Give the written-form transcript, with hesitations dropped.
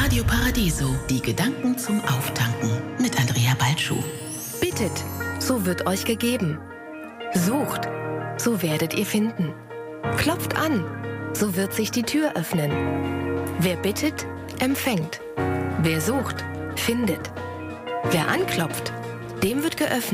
Radio Paradiso, die Gedanken zum Auftanken mit Andrea Balschuh. Bittet, so wird euch gegeben. Sucht, so werdet ihr finden. Klopft an, so wird sich die Tür öffnen. Wer bittet, empfängt. Wer sucht, findet. Wer anklopft, dem wird geöffnet.